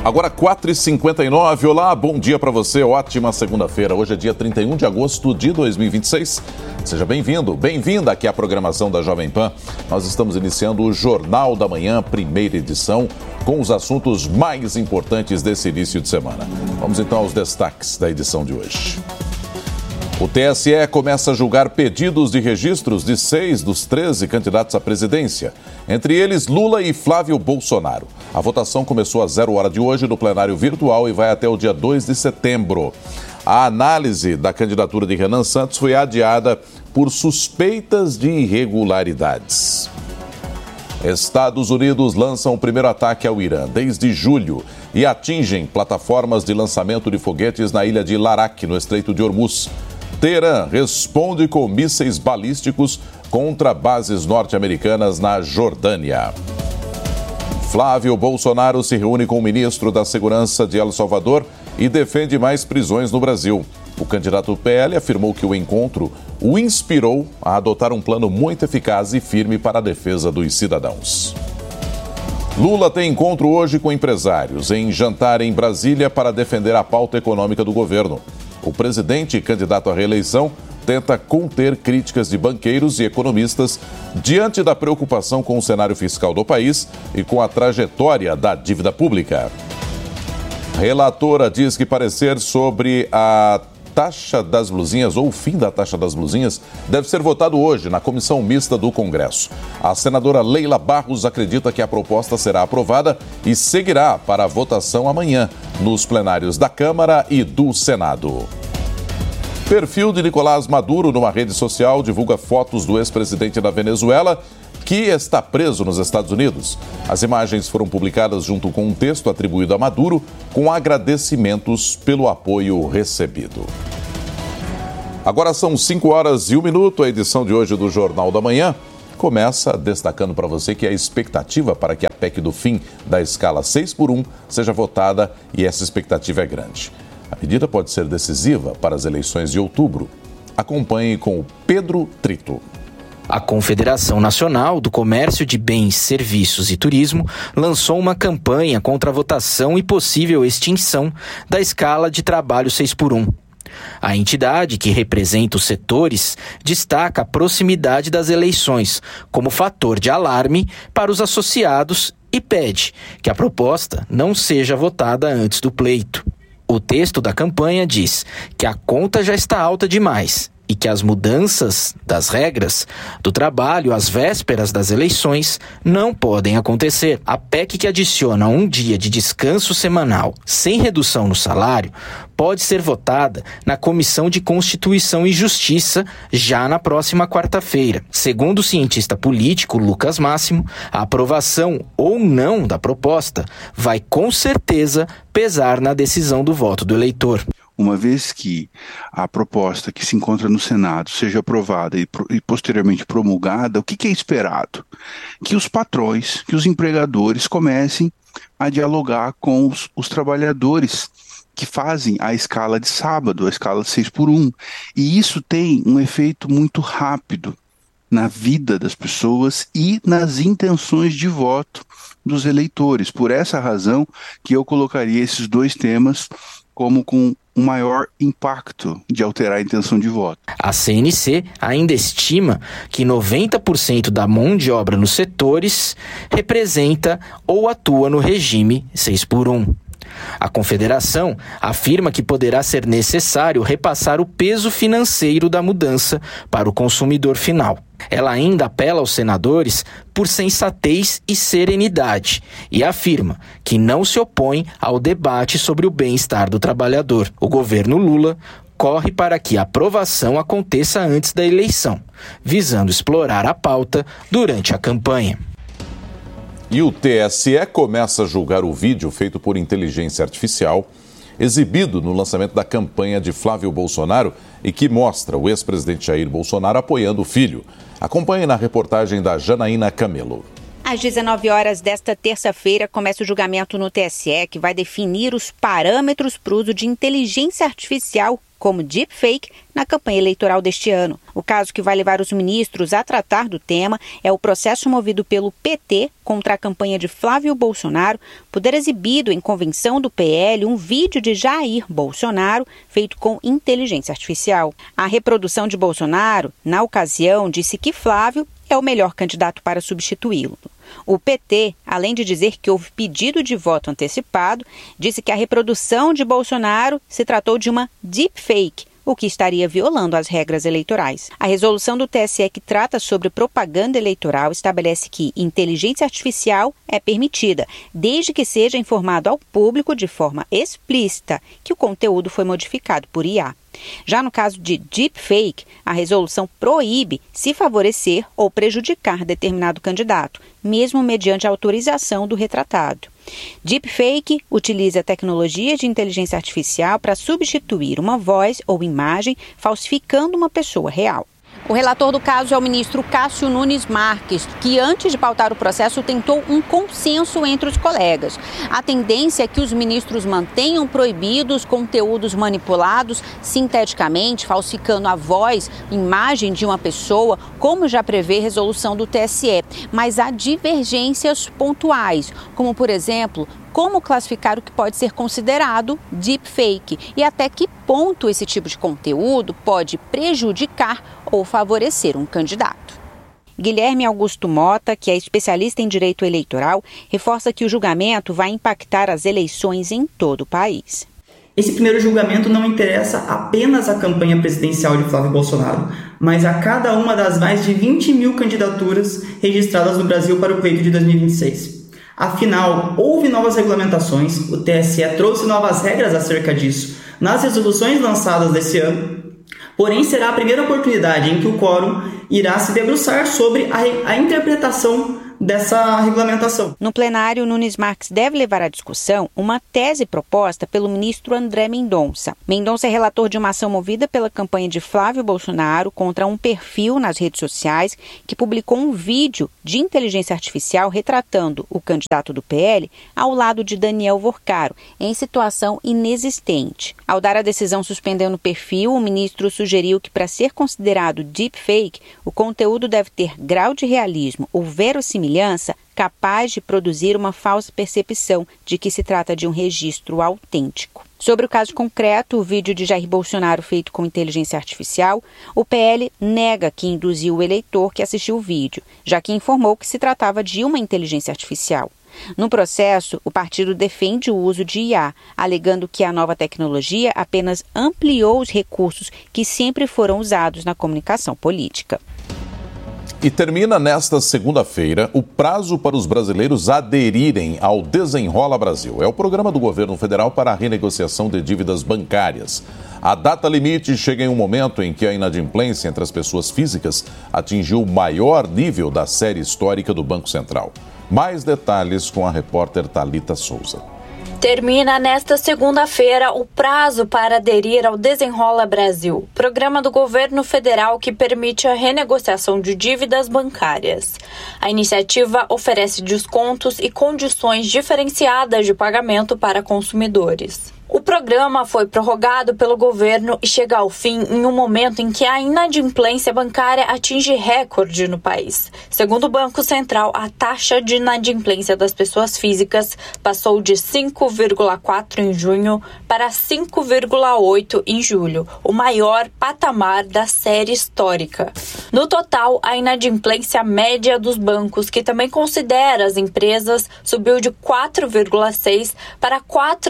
Agora 4h59, olá, bom dia para você, ótima segunda-feira. Hoje é dia 31 de agosto de 2026. Seja bem-vindo, bem-vinda aqui à programação da Jovem Pan. Nós estamos iniciando o Jornal da Manhã, primeira edição, com os assuntos mais importantes desse início de semana. Vamos então aos destaques da edição de hoje. O TSE começa a julgar pedidos de registros de 6 dos 13 candidatos à presidência, entre eles Lula e Flávio Bolsonaro. A votação começou às 0h de hoje no plenário virtual e vai até o dia 2 de setembro. A análise da candidatura de Renan Santos foi adiada por suspeitas de irregularidades. Estados Unidos lançam o primeiro ataque ao Irã desde julho e atingem plataformas de lançamento de foguetes na ilha de Larak, no Estreito de Hormuz. Teherã responde com mísseis balísticos contra bases norte-americanas na Jordânia. Flávio Bolsonaro se reúne com o ministro da Segurança de El Salvador e defende mais prisões no Brasil. O candidato PL afirmou que o encontro o inspirou a adotar um plano muito eficaz e firme para a defesa dos cidadãos. Lula tem encontro hoje com empresários em jantar em Brasília para defender a pauta econômica do governo. O presidente, candidato à reeleição, tenta conter críticas de banqueiros e economistas diante da preocupação com o cenário fiscal do país e com a trajetória da dívida pública. Relatora diz que parecer sobre a taxa das blusinhas ou o fim da taxa das blusinhas deve ser votado hoje na comissão mista do Congresso. A senadora Leila Barros acredita que a proposta será aprovada e seguirá para a votação amanhã nos plenários da Câmara e do Senado. Perfil de Nicolás Maduro numa rede social divulga fotos do ex-presidente da Venezuela que está preso nos Estados Unidos. As imagens foram publicadas junto com um texto atribuído a Maduro com agradecimentos pelo apoio recebido. Agora são 5h01, a edição de hoje do Jornal da Manhã começa destacando para você que a expectativa para que a PEC do fim da escala 6x1 seja votada e essa expectativa é grande. A medida pode ser decisiva para as eleições de outubro. Acompanhe com o Pedro Trito. A Confederação Nacional do Comércio de Bens, Serviços e Turismo lançou uma campanha contra a votação e possível extinção da escala de trabalho 6x1. A entidade, que representa os setores, destaca a proximidade das eleições como fator de alarme para os associados e pede que a proposta não seja votada antes do pleito. O texto da campanha diz que a conta já está alta demais e que as mudanças das regras do trabalho às vésperas das eleições não podem acontecer. A PEC, que adiciona um dia de descanso semanal sem redução no salário, pode ser votada na Comissão de Constituição e Justiça já na próxima quarta-feira. Segundo o cientista político Lucas Máximo, a aprovação ou não da proposta vai com certeza pesar na decisão do voto do eleitor. Uma vez que a proposta que se encontra no Senado seja aprovada e posteriormente promulgada, o que é esperado? Que os patrões, que os empregadores comecem a dialogar com os trabalhadores que fazem a escala de sábado, a escala 6x1. E isso tem um efeito muito rápido na vida das pessoas e nas intenções de voto dos eleitores. Por essa razão que eu colocaria esses dois temas como com um maior impacto de alterar a intenção de voto. A CNC ainda estima que 90% da mão de obra nos setores representa ou atua no regime 6x1. A Confederação afirma que poderá ser necessário repassar o peso financeiro da mudança para o consumidor final. Ela ainda apela aos senadores por sensatez e serenidade e afirma que não se opõe ao debate sobre o bem-estar do trabalhador. O governo Lula corre para que a aprovação aconteça antes da eleição, visando explorar a pauta durante a campanha. E o TSE começa a julgar o vídeo feito por inteligência artificial, exibido no lançamento da campanha de Flávio Bolsonaro e que mostra o ex-presidente Jair Bolsonaro apoiando o filho. Acompanhe na reportagem da Janaína Camelo. Às 19h desta terça-feira começa o julgamento no TSE, que vai definir os parâmetros para o uso de inteligência artificial como deepfake na campanha eleitoral deste ano. O caso que vai levar os ministros a tratar do tema é o processo movido pelo PT contra a campanha de Flávio Bolsonaro por ter exibido em convenção do PL um vídeo de Jair Bolsonaro feito com inteligência artificial. A reprodução de Bolsonaro, na ocasião, disse que Flávio é o melhor candidato para substituí-lo. O PT, além de dizer que houve pedido de voto antecipado, disse que a reprodução de Bolsonaro se tratou de uma deepfake, o que estaria violando as regras eleitorais. A resolução do TSE que trata sobre propaganda eleitoral estabelece que inteligência artificial é permitida, desde que seja informado ao público de forma explícita que o conteúdo foi modificado por IA. Já no caso de deepfake, a resolução proíbe se favorecer ou prejudicar determinado candidato, mesmo mediante a autorização do retratado. Deepfake utiliza a tecnologia de inteligência artificial para substituir uma voz ou imagem, falsificando uma pessoa real. O relator do caso é o ministro Cássio Nunes Marques, que antes de pautar o processo tentou um consenso entre os colegas. A tendência é que os ministros mantenham proibidos conteúdos manipulados sinteticamente, falsificando a voz, imagem de uma pessoa, como já prevê a resolução do TSE. Mas há divergências pontuais, como, por exemplo, como classificar o que pode ser considerado deepfake e até que ponto esse tipo de conteúdo pode prejudicar ou favorecer um candidato. Guilherme Augusto Mota, que é especialista em direito eleitoral, reforça que o julgamento vai impactar as eleições em todo o país. Esse primeiro julgamento não interessa apenas à campanha presidencial de Flávio Bolsonaro, mas a cada uma das mais de 20 mil candidaturas registradas no Brasil para o pleito de 2026. Afinal, houve novas regulamentações, o TSE trouxe novas regras acerca disso nas resoluções lançadas desse ano, porém será a primeira oportunidade em que o quórum irá se debruçar sobre a interpretação dessa regulamentação. No plenário, Nunes Marques deve levar à discussão uma tese proposta pelo ministro André Mendonça. Mendonça é relator de uma ação movida pela campanha de Flávio Bolsonaro contra um perfil nas redes sociais que publicou um vídeo de inteligência artificial retratando o candidato do PL ao lado de Daniel Vorcaro, em situação inexistente. Ao dar a decisão suspendendo o perfil, o ministro sugeriu que, para ser considerado deepfake, o conteúdo deve ter grau de realismo ou verossimilhança capaz de produzir uma falsa percepção de que se trata de um registro autêntico. Sobre o caso concreto, o vídeo de Jair Bolsonaro feito com inteligência artificial, o PL nega que induziu o eleitor que assistiu o vídeo, já que informou que se tratava de uma inteligência artificial. No processo, o partido defende o uso de IA, alegando que a nova tecnologia apenas ampliou os recursos que sempre foram usados na comunicação política. E termina nesta segunda-feira o prazo para os brasileiros aderirem ao Desenrola Brasil. É o programa do governo federal para a renegociação de dívidas bancárias. A data limite chega em um momento em que a inadimplência entre as pessoas físicas atingiu o maior nível da série histórica do Banco Central. Mais detalhes com a repórter Thalita Souza. Termina nesta segunda-feira o prazo para aderir ao Desenrola Brasil, programa do governo federal que permite a renegociação de dívidas bancárias. A iniciativa oferece descontos e condições diferenciadas de pagamento para consumidores. O programa foi prorrogado pelo governo e chega ao fim em um momento em que a inadimplência bancária atinge recorde no país. Segundo o Banco Central, a taxa de inadimplência das pessoas físicas passou de 5,4% em junho para 5,8% em julho, o maior patamar da série histórica. No total, a inadimplência média dos bancos, que também considera as empresas, subiu de 4,6% para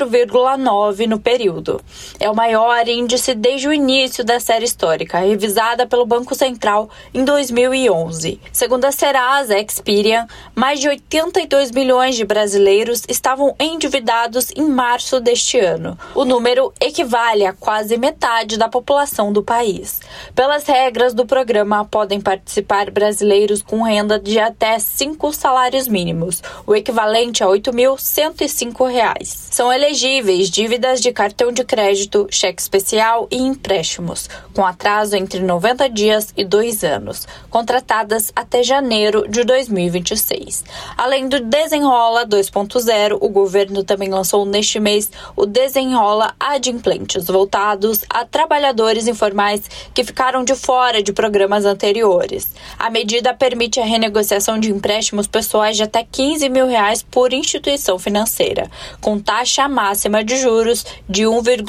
4,9% no período. É o maior índice desde o início da série histórica, revisada pelo Banco Central em 2011. Segundo a Serasa Experian, mais de 82 milhões de brasileiros estavam endividados em março deste ano. O número equivale a quase metade da população do país. Pelas regras do programa, podem participar brasileiros com renda de até 5 salários mínimos, o equivalente a R$ 8.105. São elegíveis dívidas dívidas de cartão de crédito, cheque especial e empréstimos, com atraso entre 90 dias e 2 anos, contratadas até janeiro de 2026. Além do Desenrola 2.0, o governo também lançou neste mês o Desenrola Adimplentes, voltados a trabalhadores informais que ficaram de fora de programas anteriores. A medida permite a renegociação de empréstimos pessoais de até R$15 mil por instituição financeira, com taxa máxima de juros de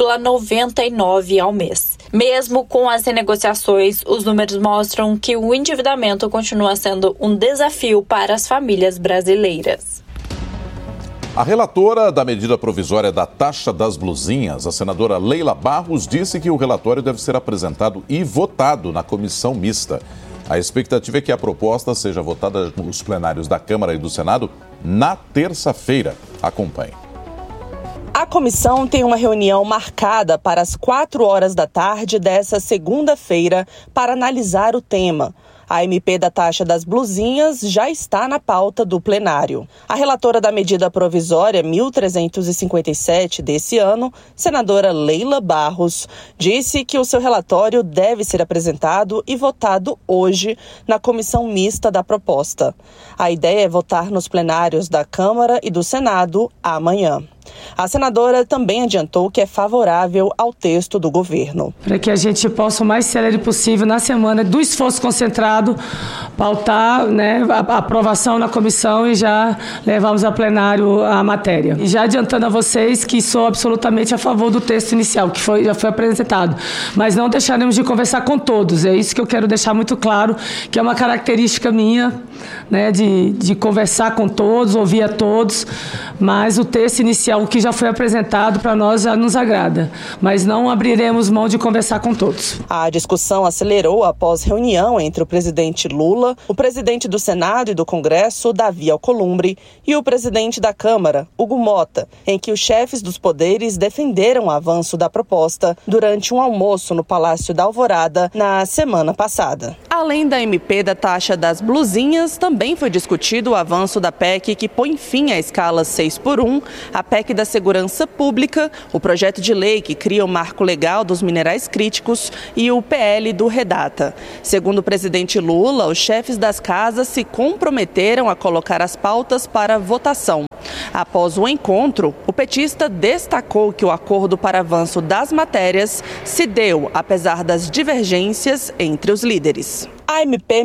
1,99 ao mês. Mesmo com as renegociações, os números mostram que o endividamento continua sendo um desafio para as famílias brasileiras. A relatora da medida provisória da taxa das blusinhas, a senadora Leila Barros, disse que o relatório deve ser apresentado e votado na comissão mista. A expectativa é que a proposta seja votada nos plenários da Câmara e do Senado na terça-feira. Acompanhe. A comissão tem uma reunião marcada para as 4 da tarde dessa segunda-feira para analisar o tema. A MP da taxa das blusinhas já está na pauta do plenário. A relatora da medida provisória 1357 desse ano, senadora Leila Barros, disse que o seu relatório deve ser apresentado e votado hoje na comissão mista da proposta. A ideia é votar nos plenários da Câmara e do Senado amanhã. A senadora também adiantou que é favorável ao texto do governo. Para que a gente possa, o mais célere possível, na semana do esforço concentrado, pautar, a aprovação na comissão e já levarmos a plenário a matéria. E já adiantando a vocês que sou absolutamente a favor do texto inicial, que já foi apresentado. Mas não deixaremos de conversar com todos. É isso que eu quero deixar muito claro, que é uma característica minha, de conversar com todos, ouvir a todos, mas o texto inicial, o que já foi apresentado, para nós já nos agrada, mas não abriremos mão de conversar com todos. A discussão acelerou após reunião entre o presidente Lula, o presidente do Senado e do Congresso, Davi Alcolumbre, e o presidente da Câmara, Hugo Mota, em que os chefes dos poderes defenderam o avanço da proposta durante um almoço no Palácio da Alvorada na semana passada. Além da MP da taxa das blusinhas, também foi discutido o avanço da PEC que põe fim à escala 6x1, a PEC da Segurança Pública, o projeto de lei que cria o marco legal dos minerais críticos e o PL do Redata. Segundo o presidente Lula, os chefes das casas se comprometeram a colocar as pautas para votação. Após o encontro, o petista destacou que o acordo para avanço das matérias se deu apesar das divergências entre os líderes. A MP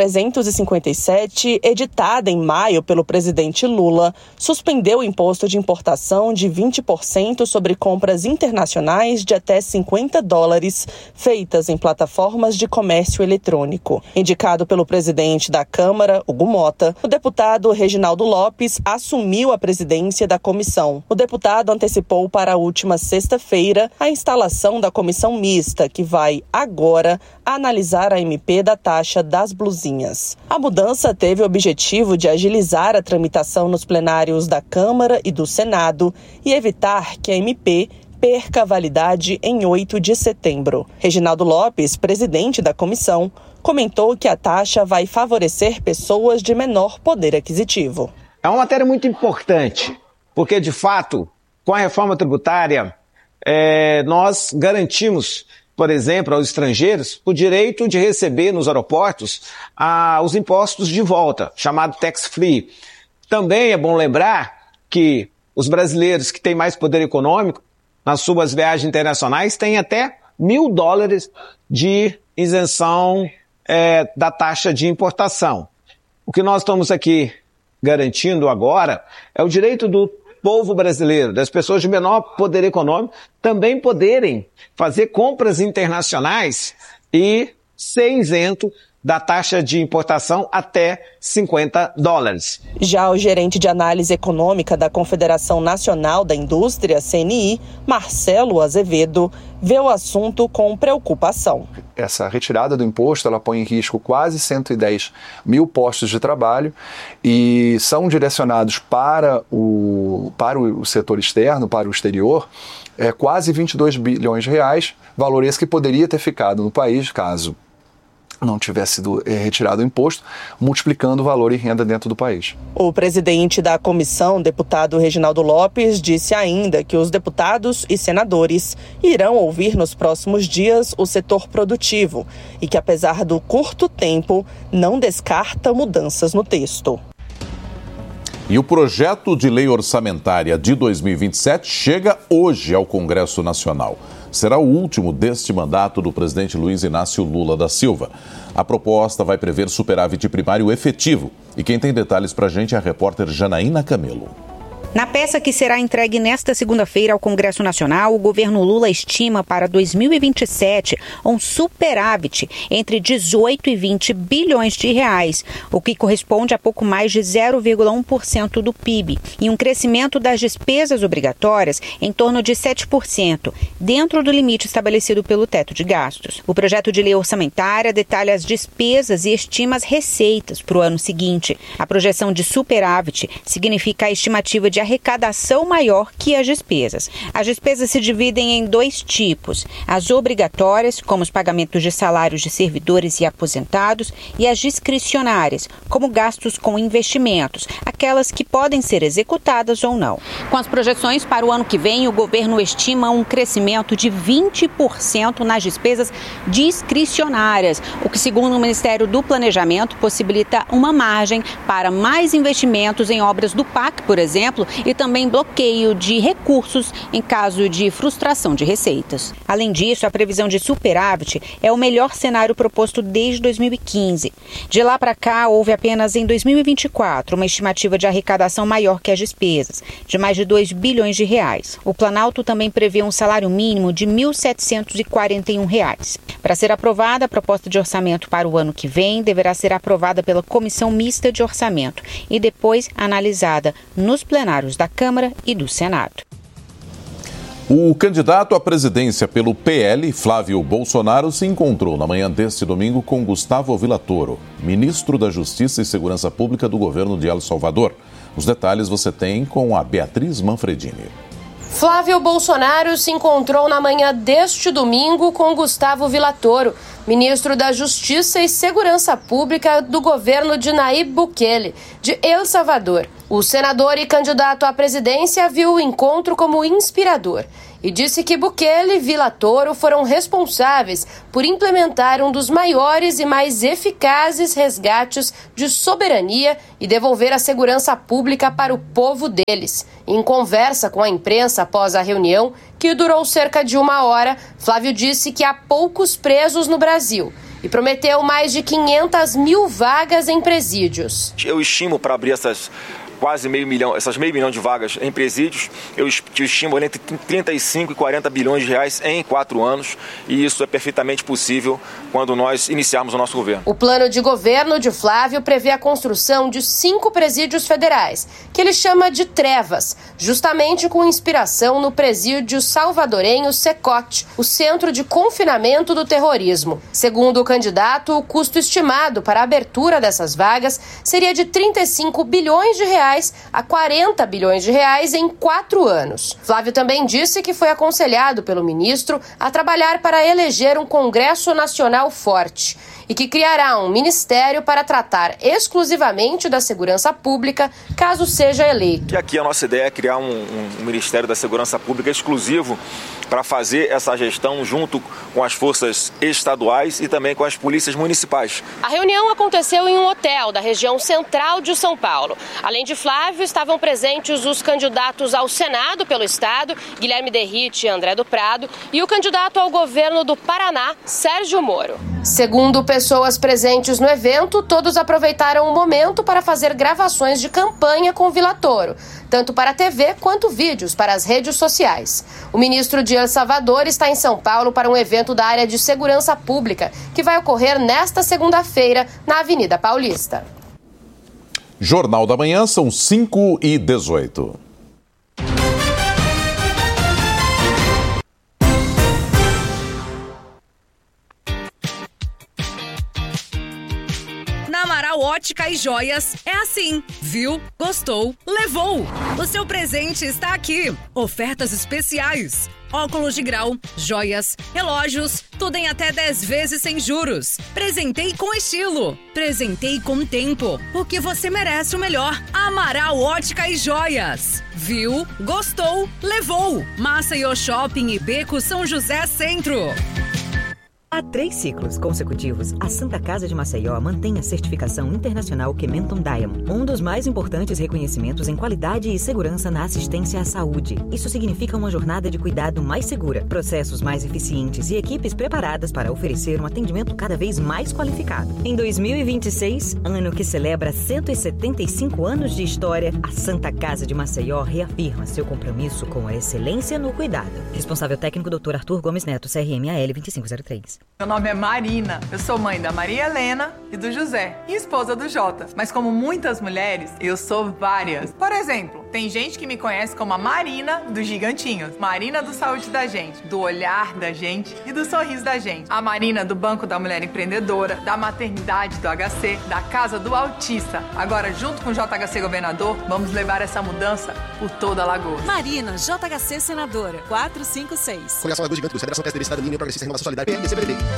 1357, editada em maio pelo presidente Lula, suspendeu o imposto de importação de 20% sobre compras internacionais de até $50 feitas em plataformas de comércio eletrônico. Indicado pelo presidente da Câmara, Hugo Mota, o deputado Reginaldo Lopes assumiu a presidência da comissão. O deputado antecipou para a última sexta-feira a instalação da comissão mista, que vai agora analisar a MP da taxa das blusinhas. A mudança teve o objetivo de agilizar a tramitação nos plenários da Câmara e do Senado e evitar que a MP perca a validade em 8 de setembro. Reginaldo Lopes, presidente da comissão, comentou que a taxa vai favorecer pessoas de menor poder aquisitivo. É uma matéria muito importante, porque, de fato, com a reforma tributária, nós garantimos, por exemplo, aos estrangeiros, o direito de receber nos aeroportos os impostos de volta, chamado tax-free. Também é bom lembrar que os brasileiros que têm mais poder econômico, nas suas viagens internacionais, têm até $1.000 de isenção da taxa de importação. O que nós estamos aqui garantindo agora é o direito do povo brasileiro, das pessoas de menor poder econômico, também poderem fazer compras internacionais e ser isento da taxa de importação até $50. Já o gerente de análise econômica da Confederação Nacional da Indústria, CNI, Marcelo Azevedo, vê o assunto com preocupação. Essa retirada do imposto, ela põe em risco quase 110 mil postos de trabalho e são direcionados para o setor externo, para o exterior, quase 22 bilhões de reais, valor esse que poderia ter ficado no país caso não tivesse sido retirado o imposto, multiplicando o valor e renda dentro do país. O presidente da comissão, deputado Reginaldo Lopes, disse ainda que os deputados e senadores irão ouvir nos próximos dias o setor produtivo e que, apesar do curto tempo, não descarta mudanças no texto. E o projeto de lei orçamentária de 2027 chega hoje ao Congresso Nacional. Será o último deste mandato do presidente Luiz Inácio Lula da Silva. A proposta vai prever superávit primário efetivo. E quem tem detalhes para a gente é a repórter Janaína Camelo. Na peça que será entregue nesta segunda-feira ao Congresso Nacional, o governo Lula estima para 2027 um superávit entre 18 e 20 bilhões de reais, o que corresponde a pouco mais de 0,1% do PIB, e um crescimento das despesas obrigatórias em torno de 7%, dentro do limite estabelecido pelo teto de gastos. O projeto de lei orçamentária detalha as despesas e estima as receitas para o ano seguinte. A projeção de superávit significa a estimativa de arrecadação maior que as despesas. As despesas se dividem em dois tipos: as obrigatórias, como os pagamentos de salários de servidores e aposentados, e as discricionárias, como gastos com investimentos, aquelas que podem ser executadas ou não. Com as projeções para o ano que vem, o governo estima um crescimento de 20% nas despesas discricionárias, o que, segundo o Ministério do Planejamento, possibilita uma margem para mais investimentos em obras do PAC, por exemplo, e também bloqueio de recursos em caso de frustração de receitas. Além disso, a previsão de superávit é o melhor cenário proposto desde 2015. De lá para cá, houve apenas em 2024 uma estimativa de arrecadação maior que as despesas, de mais de 2 bilhões de reais. O Planalto também prevê um salário mínimo de R$ 1.741. Para ser aprovada, a proposta de orçamento para o ano que vem deverá ser aprovada pela Comissão Mista de Orçamento e depois analisada nos plenários da Câmara e do Senado. O candidato à presidência pelo PL, Flávio Bolsonaro, se encontrou na manhã deste domingo com Gustavo Villatoro, ministro da Justiça e Segurança Pública do governo de El Salvador. Os detalhes você tem com a Beatriz Manfredini. Flávio Bolsonaro se encontrou na manhã deste domingo com Gustavo Villatoro, ministro da Justiça e Segurança Pública do governo de Nayib Bukele, de El Salvador. O senador e candidato à presidência viu o encontro como inspirador e disse que Bukele e Villatoro foram responsáveis por implementar um dos maiores e mais eficazes resgates de soberania e devolver a segurança pública para o povo deles. Em conversa com a imprensa após a reunião, que durou cerca de 1 hora, Flávio disse que há poucos presos no Brasil e prometeu mais de 500 mil vagas em presídios. Eu estimo para abrir essas quase meio milhão de vagas em presídios, eu estimo entre 35 e 40 bilhões de reais em 4 anos, e isso é perfeitamente possível quando nós iniciarmos o nosso governo. O plano de governo de Flávio prevê a construção de 5 presídios federais, que ele chama de trevas, justamente com inspiração no presídio salvadorenho Secote, o centro de confinamento do terrorismo. Segundo o candidato, o custo estimado para a abertura dessas vagas seria de 35 bilhões de reais a 40 bilhões de reais em 4 anos. Flávio também disse que foi aconselhado pelo ministro a trabalhar para eleger um Congresso Nacional forte e que criará um ministério para tratar exclusivamente da segurança pública, caso seja eleito. E aqui a nossa ideia é criar um Ministério da Segurança Pública exclusivo para fazer essa gestão junto com as forças estaduais e também com as polícias municipais. A reunião aconteceu em um hotel da região central de São Paulo. Além de Flávio, estavam presentes os candidatos ao Senado pelo Estado, Guilherme Derrite e André do Prado, e o candidato ao governo do Paraná, Sérgio Moro. Segundo pessoas presentes no evento, todos aproveitaram o momento para fazer gravações de campanha com Villatoro, tanto para a TV quanto vídeos para as redes sociais. O ministro de El Salvador está em São Paulo para um evento da área de segurança pública, que vai ocorrer nesta segunda-feira na Avenida Paulista. Jornal da Manhã, são 5h18. Na Amaral Ótica e Joias é assim. Viu? Gostou? Levou! O seu presente está aqui. Ofertas especiais. Óculos de grau, joias, relógios, tudo em até 10 vezes sem juros. Presentei com estilo. Presentei com tempo. Porque você merece o melhor. Amaral Ótica e Joias. Viu? Gostou? Levou! Maceió Shopping e Beco São José Centro. Há 3 ciclos consecutivos, a Santa Casa de Maceió mantém a certificação internacional Kementon Diamond, um dos mais importantes reconhecimentos em qualidade e segurança na assistência à saúde. Isso significa uma jornada de cuidado mais segura, processos mais eficientes e equipes preparadas para oferecer um atendimento cada vez mais qualificado. Em 2026, ano que celebra 175 anos de história, a Santa Casa de Maceió reafirma seu compromisso com a excelência no cuidado. Responsável técnico Dr. Arthur Gomes Neto, CRM-AL 2503. Meu nome é Marina, eu sou mãe da Maria Helena e do José, e esposa do Jota. Mas como muitas mulheres, eu sou várias. Por exemplo, tem gente que me conhece como a Marina dos Gigantinhos, Marina do Saúde da Gente, do olhar da gente e do sorriso da gente. A Marina do Banco da Mulher Empreendedora, da Maternidade do HC, da Casa do Autista. Agora, junto com o JHC Governador, vamos levar essa mudança por toda a Lagoa. Marina, JHC Senadora, 456. Coligação Lagoa Gigante do Federação PSDB Cidadania União Progressista Renovação Solidária, PMDC, BDB.